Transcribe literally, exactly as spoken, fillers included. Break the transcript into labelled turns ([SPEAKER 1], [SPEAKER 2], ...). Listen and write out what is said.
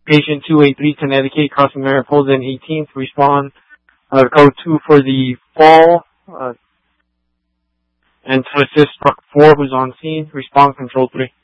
[SPEAKER 1] patient two eight three, Connecticut, crossing Mariposa and eighteenth. Respond. Uh, code two for the fall. Uh, and to assist truck four, who's on scene. Respond control three.